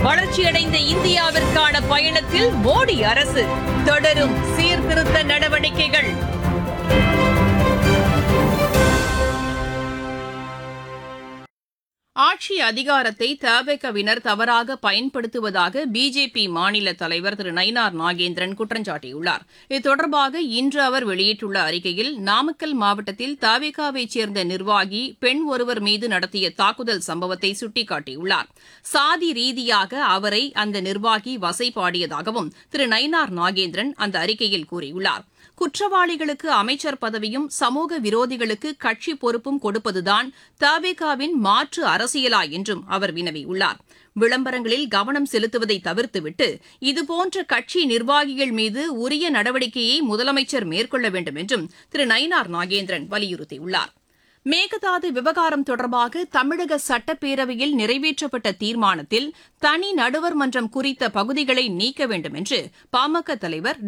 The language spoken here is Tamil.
வளர்ச்சியடைந்த இந்தியாவிற்கான பயணத்தில் மோடி அரசு தொடரும் சீர்திருத்த நடவடிக்கைகள். ஆட்சி அதிகாரத்தை தவேகவினர் தவறாக பயன்படுத்துவதாக பிஜேபி மாநில தலைவர் திரு நயினார் நாகேந்திரன் குற்றம் சாட்டியுள்ளார். இது தொடர்பாக இன்று அவர் வெளியிட்டுள்ள அறிக்கையில், நாமக்கல் மாவட்டத்தில் தவேகாவைச் சேர்ந்த நிர்வாகி பெண் ஒருவர் மீது நடத்திய தாக்குதல் சம்பவத்தை சுட்டிக்காட்டியுள்ளார். சாதி ரீதியாக அவரை அந்த நிர்வாகி வசைபாடியதாகவும் திரு நயினார் நாகேந்திரன் அந்த அறிக்கையில் கூறியுள்ளார். குற்றவாளிகளுக்கு அமைச்சர் பதவியும் சமூக விரோதிகளுக்கு கட்சி பொறுப்பும் கொடுப்பதுதான் தவேகாவின் மாற்று அரசியலா என்றும் அவர் வினவியுள்ளார். விளம்பரங்களில் கவனம் செலுத்துவதை தவிர்த்துவிட்டு இதுபோன்ற கட்சி நிர்வாகிகள் மீது உரிய நடவடிக்கையை முதலமைச்சர் மேற்கொள்ள வேண்டும் என்றும் திரு நயினார் நாகேந்திரன் வலியுறுத்தியுள்ளார். மேகதாது விவகாரம் தொடர்பாக தமிழக சட்டப்பேரவையில் நிறைவேற்றப்பட்ட தீர்மானத்தில் தனி நடுவர் மன்றம் குறித்த பகுதிகளை நீக்க வேண்டும் என்று பாமக தலைவர்